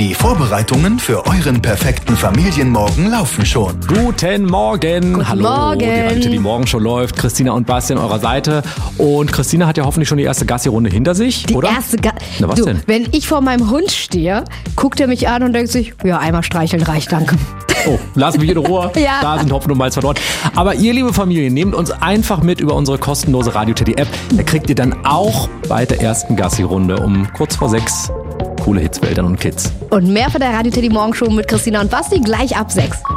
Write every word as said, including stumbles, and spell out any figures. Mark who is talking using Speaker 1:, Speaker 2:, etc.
Speaker 1: Die Vorbereitungen für euren perfekten Familienmorgen laufen schon.
Speaker 2: Guten Morgen.
Speaker 3: Guten
Speaker 2: Hallo.
Speaker 3: Morgen.
Speaker 2: Die Radio Teddy Morgenshow läuft. Christina und Basti an eurer Seite. Und Christina hat ja hoffentlich schon die erste Gassi-Runde hinter sich,
Speaker 3: Die
Speaker 2: oder?
Speaker 3: erste Ga-
Speaker 2: Na, was
Speaker 3: du,
Speaker 2: denn?
Speaker 3: Wenn ich vor meinem Hund stehe, guckt er mich an und denkt sich, ja, einmal streicheln reicht, danke.
Speaker 2: Oh, lassen wir in Ruhe.
Speaker 3: Ja.
Speaker 2: Da sind Hopfen und Malz verloren. Aber ihr, liebe Familie, nehmt uns einfach mit über unsere kostenlose Radio Teddy App. Da kriegt ihr dann auch bei der ersten Gassi-Runde um kurz vor sechs coole Hits für Eltern und Kids.
Speaker 3: Und mehr von der Radio Teddy Morgenshow mit Christina und Basti gleich ab sechs.